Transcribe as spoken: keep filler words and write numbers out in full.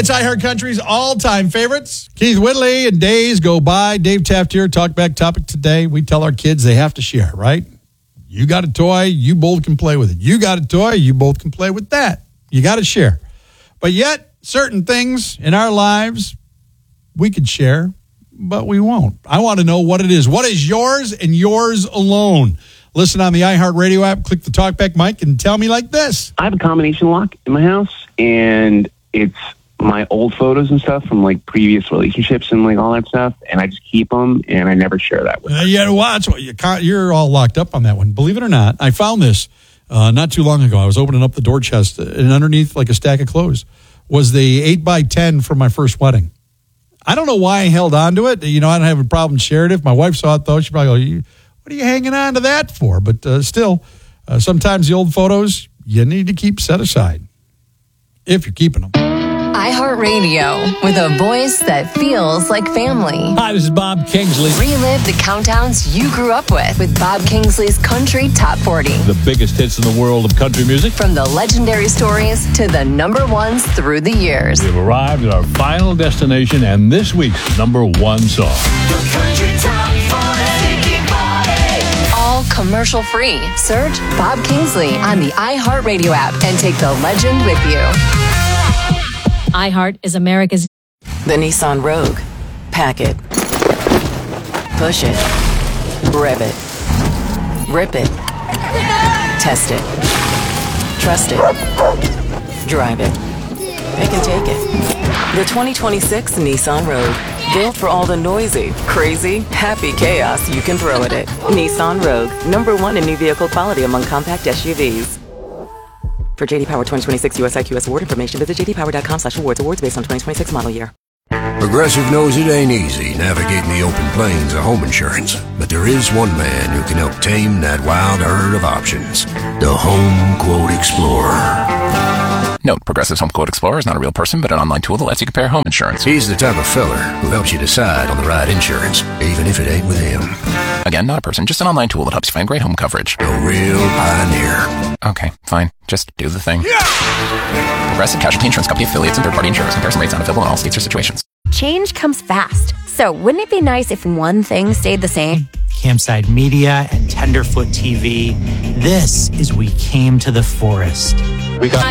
It's iHeart Country's all-time favorites. Keith Whitley and Days Go By. Dave Taft here. Talkback topic today. We tell our kids they have to share, right? You got a toy, you both can play with it. You got a toy, you both can play with that. You got to share. But yet, certain things in our lives, we could share, but we won't. I want to know what it is. What is yours and yours alone? Listen on the iHeartRadio app, click the Talkback mic, and tell me like this. I have a combination lock in my house, and it's my old photos and stuff from like previous relationships and like all that stuff, and I just keep them and I never share that with uh, them. Yeah, well, that's what you can't, you're all locked up on that one. Believe it or not, I found this uh, not too long ago. I was opening up the door chest, and underneath like a stack of clothes was the eight by ten from my first wedding. I don't know why I held on to it. You know, I don't have a problem sharing it. If my wife saw it though, she'd probably go, "What are you hanging on to that for?" But uh, still, uh, sometimes the old photos you need to keep set aside if you're keeping them. iHeartRadio, with a voice that feels like family. Hi, this is Bob Kingsley. Relive the countdowns you grew up with with Bob Kingsley's Country Top forty. The biggest hits in the world of country music. From the legendary stories to the number ones through the years. We've arrived at our final destination and this week's number one song. The Country Top forty. All commercial free. Search Bob Kingsley on the iHeartRadio app and take the legend with you. iHeart is America's... The Nissan Rogue. Pack it. Push it. Rev it. Rip it. Test it. Trust it. Drive it. Pick and take it. The twenty twenty-six Nissan Rogue. Built for all the noisy, crazy, happy chaos you can throw at it. Nissan Rogue. Number one in new vehicle quality among compact S U Vs. For J D Power twenty twenty-six U S I Q S award information, visit j d power dot com slash awards. Awards based on twenty twenty-six model year. Progressive knows it ain't easy navigating the open plains of home insurance, but there is one man who can help tame that wild herd of options. The Home Quote Explorer. Note, Progressive's Home Quote Explorer is not a real person, but an online tool that lets you compare home insurance. He's the type of feller who helps you decide on the right insurance, even if it ain't with him. Again, not a person, just an online tool that helps you find great home coverage. A real pioneer. Okay, fine. Just do the thing. Yeah! Progressive Casualty Insurance Company affiliates and third-party insurers. Comparison rates not available in all states or situations. Change comes fast. So wouldn't it be nice if one thing stayed the same? Campside Media and Tenderfoot T V. This is We Came to the Forest. We got